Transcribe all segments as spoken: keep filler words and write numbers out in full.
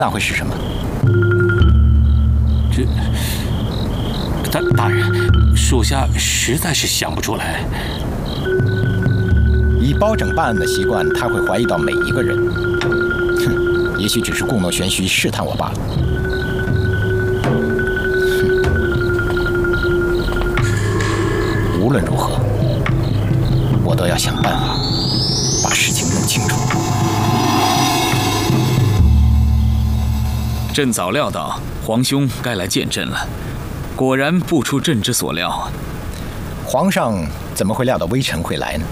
那会是什么？ 这大大人，属下实在是想不出来。 以包拯办案的习惯，他会怀疑到每一个人。哼，也许只是故弄玄虚，试探我罢了。无论如何，我都要想办法把事情弄清楚。 朕早料到皇兄该来见朕了，果然不出朕之所料啊！ 皇上怎么会料到微臣会来呢？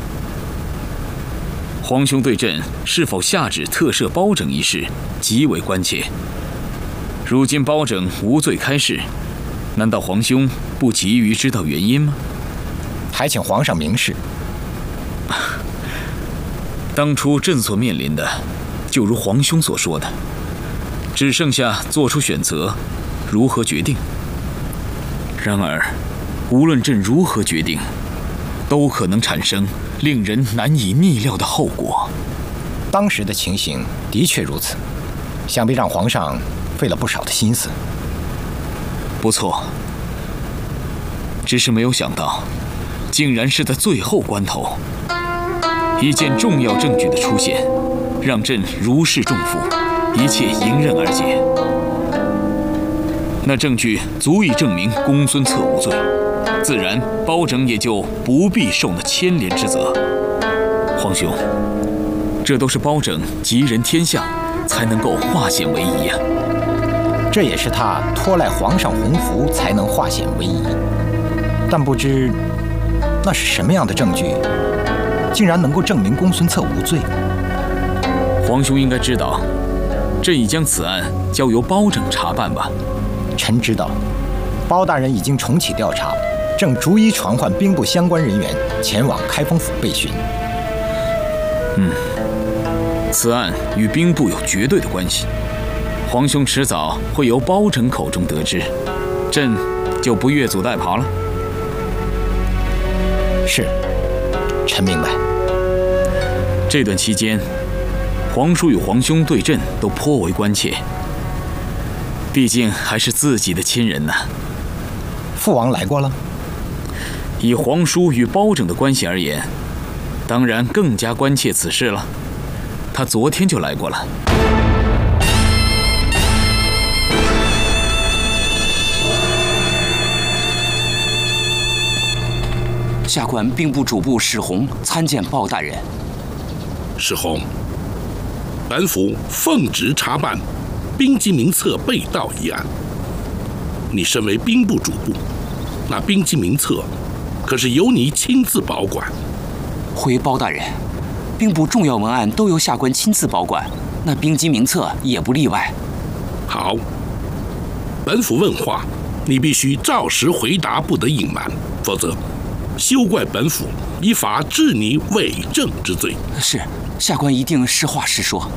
皇兄对朕是否下旨特赦包拯一事极为关切。如今包拯无罪开释，难道皇兄不急于知道原因吗？ 还请皇上明示。 当初朕所面临的，就如皇兄所说的，只剩下做出选择，如何决定。然而，无论朕如何决定，都可能产生令人难以逆料的后果。 当时的情形的确如此，想必让皇上费了不少的心思。 不错，只是没有想到，竟然是在最后关头，一件重要证据的出现，让朕如释重负，一切迎刃而解。那证据足以证明公孙策无罪，自然包拯也就不必受那牵连之责。皇兄，这都是包拯吉人天相，才能够化险为夷呀。 这也是他托赖皇上洪福才能化险为夷。但不知那是什么样的证据，竟然能够证明公孙策无罪？ 皇兄应该知道，朕已将此案交由包拯查办吧？ 臣知道，包大人已经重启调查，正逐一传唤兵部相关人员前往开封府备询。 嗯，此案与兵部有绝对的关系，皇兄迟早会由包拯口中得知，朕就不越俎代庖了。 是，臣明白。 这段期间，皇叔与皇兄对朕都颇为关切，毕竟还是自己的亲人呐。 父王来过了？ 以皇叔与包拯的关系而言，当然更加关切此事了。他昨天就来过了。 下官兵部主簿史弘参见包大人。 史弘，本府奉旨查办兵机名册被盗一案。你身为兵部主簿，那兵机名册可是由你亲自保管。 回包大人，兵部重要文案都由下官亲自保管，那兵机名册也不例外。 好，本府问话，你必须照实回答，不得隐瞒，否则休怪本府依法治你伪证之罪。 是，下官一定实话实说。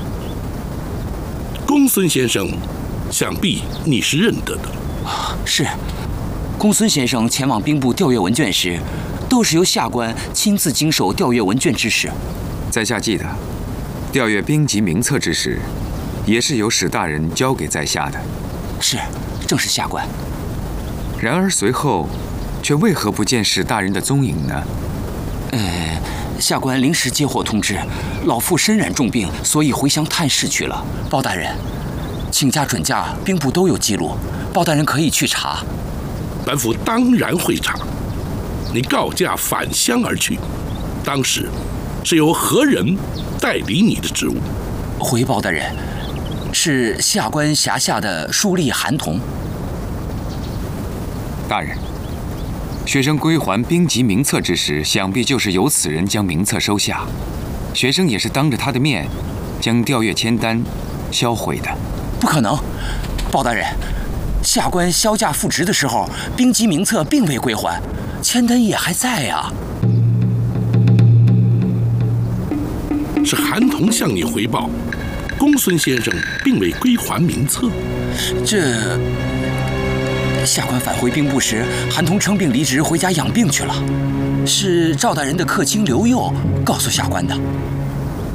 公孙先生，想必你是认得的。 是，公孙先生前往兵部调阅文卷时，都是由下官亲自经手调阅文卷之事。 在下记得，调阅兵籍名册之时，也是由史大人交给在下的。 是，正是下官。 然而随后，却为何不见史大人的踪影呢？ 呃，下官临时接获通知，老父身染重病，所以回乡探视去了。包大人，请假准假，兵部都有记录，包大人可以去查。 本府当然会查。你告假返乡而去，当时是由何人代理你的职务？ 回包大人，是下官辖下的书吏韩童。 大人，学生归还兵籍名册之时，想必就是由此人将名册收下。学生也是当着他的面，将调阅签单销毁的。 不可能，包大人，下官销假复职的时候，兵籍名册并未归还，签单也还在啊。 是韩童向你回报，公孙先生并未归还名册。 这下官返回兵部时，韩童称病离职，回家养病去了。是赵大人的客卿刘佑告诉下官的。